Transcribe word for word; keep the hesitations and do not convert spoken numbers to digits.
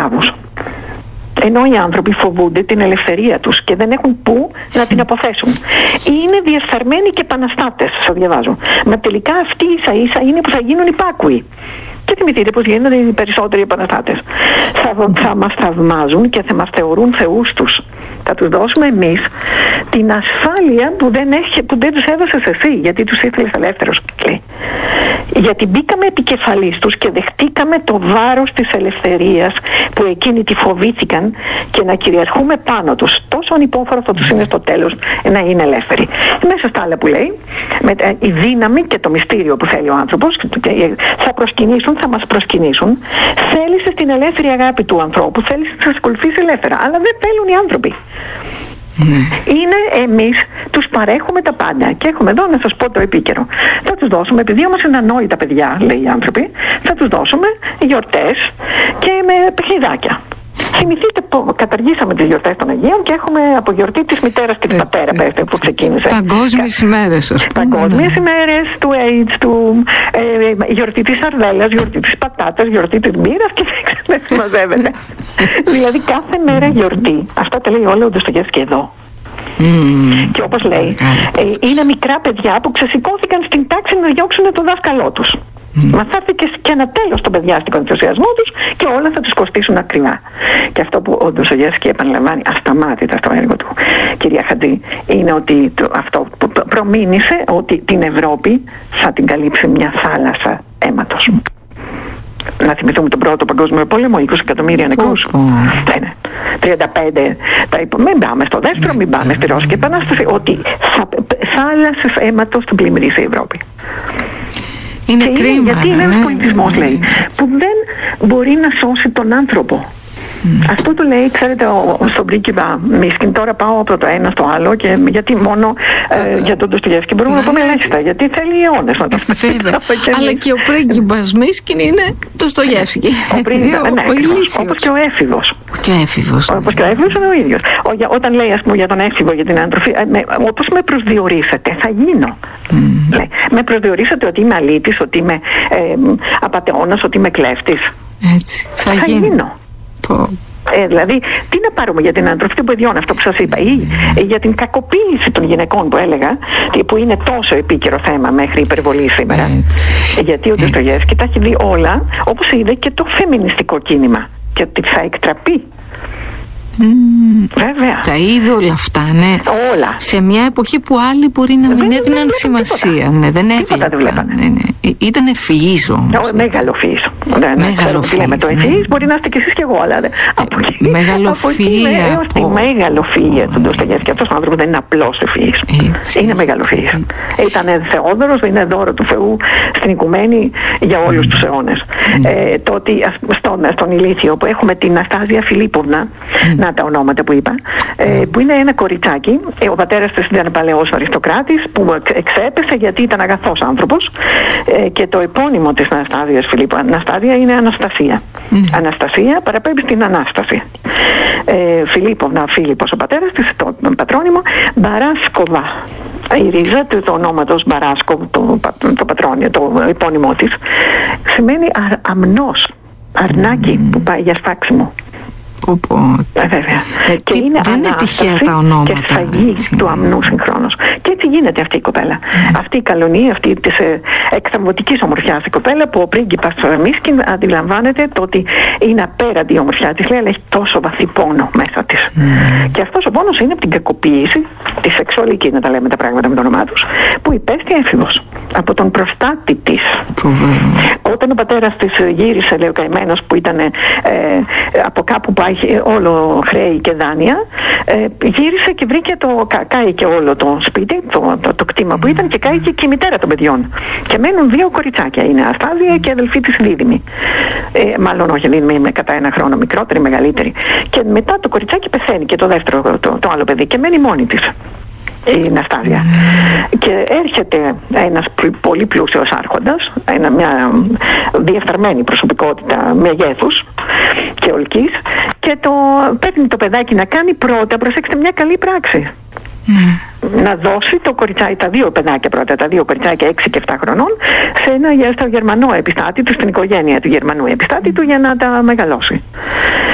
σκλάβους. Ενώ οι άνθρωποι φοβούνται την ελευθερία τους και δεν έχουν πού να την αποθέσουν. Είναι διεφθαρμένοι και επαναστάτες, σας διαβάζω. Μα τελικά αυτοί ίσα ίσα είναι που θα γίνουν υπάκουοι. Και θυμηθείτε πως γίνονται οι περισσότεροι επαναστάτες. Θα, θα μας θαυμάζουν και θα μας θεωρούν θεούς τους. Θα τους δώσουμε εμείς την ασφάλεια που δεν, έχει, που δεν τους έδωσες εσύ, γιατί τους ήθελες ελεύθερος. Λέει. Γιατί μπήκαμε επικεφαλής τους και δεχτήκαμε το βάρος της ελευθερίας που εκείνοι τη φοβήθηκαν και να κυριαρχούμε πάνω τους. Τόσο ανυπόφορο θα τους είναι στο τέλος να είναι ελεύθεροι. Μέσα στα άλλα που λέει, με η δύναμη και το μυστήριο που θέλει ο άνθρωπος θα προσκυνήσουν, θα μας προσκυνήσουν. Θέλησε στην ελεύθερη αγάπη του ανθρώπου, θέλησε να σας ακολουθήσει ελεύθερα. Αλλά δεν θέλουν οι άνθρωποι. Ναι. Είναι εμείς τους παρέχουμε τα πάντα και έχουμε εδώ να σας πω το επίκαιρο. Θα τους δώσουμε, επειδή όμως είναι ανόητα παιδιά, λέει οι άνθρωποι, θα τους δώσουμε γιορτές και με παιχνιδάκια. Θυμηθείτε που καταργήσαμε τις γιορτές των Αγίων και έχουμε από γιορτή της μητέρας και του πατέρα πέστε, που ξεκίνησε. Παγκόσμιες ημέρες, ας πούμε. Παγκόσμιες ημέρες του AIDS, του, ε, γιορτή της σαρδέλας, γιορτή της πατάτας, γιορτή της μπύρας και δεν συμμαζεύεται. Δηλαδή κάθε μέρα γιορτή. Αυτά τα λέει όλα ο Ντοστογεύσκι εδώ. Mm. Και όπως λέει, ε, είναι μικρά παιδιά που ξεσηκώθηκαν στην τάξη να διώξουν τον δάσκαλό τους. Mm. Μα θα έρθει και, και ένα τέλος στον παιδιάστικο ενθουσιασμό τους και όλα θα τους κοστίσουν ακριβά. Και αυτό που ο Ντοστογεύσκι επαναλαμβάνει ασταμάτητα στο έργο του, κυρία Χατζή, είναι ότι το, αυτό που προμήνυσε ότι την Ευρώπη θα την καλύψει μια θάλασσα αίματος. Mm. Να θυμηθούμε τον πρώτο παγκόσμιο πόλεμο, είκοσι εκατομμύρια νεκρούς. Oh, oh. Ναι, τριάντα πέντε. Τα υπο... Μην πάμε στο δεύτερο, μην πάμε στη Ρώσικη Επανάσταση. Ότι θα... θάλασσες αίματος την πλημμυρίσει η Ευρώπη. Είναι και κρίμα. Είναι, γιατί είναι ένας πολιτισμός, ναι, λέει, που δεν μπορεί να σώσει τον άνθρωπο. Mm. Αυτό το λέει, ξέρετε, ο, στον πρίγκιπα Μίσκιν. Τώρα πάω από το ένα στο άλλο και γιατί μόνο ε, για τον Ντοστογεύσκι μπορούμε να πούμε ελάχιστα. Γιατί θέλει αιώνες να το πούμε. Αλλά και ο πρίγκιπας Μίσκιν είναι Ντοστογεύσκι. Ο πρίγκιπας, ναι, όπως και ο έφηβος. Και ο έφηβος. Όπως και ο έφηβος είναι ο ίδιος. Ο, για, όταν λέει, ας πούμε, για τον έφηβο, για την άντροφη, ε, όπως με προσδιορίσατε, θα γίνω. Mm. Λέει, με προσδιορίσατε ότι είμαι αλήτης, ότι είμαι ε, απατεώνας, ότι είμαι κλέφτης. Έτσι. Θα, θα γίνω. γίνω. Ε, δηλαδή, τι να πάρουμε για την αντροφή των παιδιών, αυτό που σας είπα, ή ε, για την κακοποίηση των γυναικών που έλεγα, που είναι τόσο επίκαιρο θέμα μέχρι υπερβολή σήμερα. Έτσι. Γιατί ο Ντοστογεύσκι τα έχει δει όλα, όπως είδε και το φεμινιστικό κίνημα. Και ότι θα εκτραπεί. Mm. Βέβαια. Τα είδε όλα αυτά, ναι. Όλα. Σε μια εποχή που άλλοι μπορεί να μην δεν έδιναν σημασία. Ναι, δεν έβλεπαν. Ναι, ναι. Ήταν ευφυής όμως. Μεγαλοφυής. Μεγαλοφυής. Λέμε το ευφυής, μπορεί να είστε κι εσείς κι εγώ, αλλά από εκεί. Μεγαλοφυία. Έως τη μεγαλοφυία του Ντοστογεύσκι. Αυτός ο άνθρωπος δεν είναι απλώς ευφυής. Είναι μεγαλοφυής. Ήταν Θεόδωρος, είναι δώρο του Θεού στην οικουμένη για όλους τους αιώνες. Το ότι στον Ηλίθιο που έχουμε την Ναστάζια Φιλίπποβνα, να τα ονόματα που είπα, ε, που είναι ένα κοριτσάκι. Ε, ο πατέρας της ήταν παλαιός αριστοκράτης που εξέπεσε γιατί ήταν αγαθός άνθρωπος, ε, και το επώνυμο της Αναστάζιας Φιλίππου Αναστάζια είναι Αναστασία. Mm. Αναστασία παραπέμπει στην Ανάσταση. Ε, Φιλίπποβνα, Φίλιππος ο πατέρας της, το, το πατρόνυμο Μπαράσκοβα. Η ρίζα του το ονόματος Μπαράσκοβ, το, το, το πατρόνιο, το επώνυμό της, σημαίνει α, αμνός, αρνάκι mm. που πάει για σφάξιμο. Πω, πω. Ε, βέβαια. Ε, και τι, είναι δεν είναι τυχαία τα ονόματα. Και φαγή του αμνού συγχρόνως. Και έτσι γίνεται αυτή η κοπέλα. Mm. Αυτή η καλονή, αυτή της ε, εκθαμβωτικής ομορφιάς η κοπέλα, που ο πρίγκιπας Μίσκιν αντιλαμβάνεται το ότι είναι απέραντη η ομορφιά της, λέει, αλλά έχει τόσο βαθύ πόνο μέσα της. Mm. Και αυτός ο πόνος είναι από την κακοποίηση τη σεξουαλική, να τα λέμε τα πράγματα με το όνομά τους, που υπέστη έφηβος από τον προστάτη της. Mm. Όταν ο πατέρας της γύρισε, λέει ο καημένος, που ήταν ε, από κάπου που όλο χρέη και δάνεια, ε, γύρισε και βρήκε το, κα, κάει και όλο το σπίτι, το, το, το κτήμα που ήταν, και κάει και, και η μητέρα των παιδιών. Και μένουν δύο κοριτσάκια, είναι Αστάζια και αδελφή της Δίδυμη. Ε, μάλλον όχι, Δίδυμη είναι κατά ένα χρόνο μικρότερη, μεγαλύτερη. Και μετά το κοριτσάκι πεθαίνει και το δεύτερο, το, το άλλο παιδί, και μένει μόνη της η Ναστάζια. Mm. Και έρχεται ένας πολύ πλούσιος άρχοντας, ένα, μια διεφθαρμένη προσωπικότητα μεγέθους και ολκής, και το παίρνει το παιδάκι να κάνει πρώτα, προσέξτε, μια καλή πράξη. Mm. Να δώσει το κοριτσάκι, τα δύο παιδάκια πρώτα, τα δύο κοριτσάκια έξι και επτά χρονών, σε ένα στο Γερμανό επιστάτη του, στην οικογένεια του Γερμανού επιστάτη του, για να τα μεγαλώσει.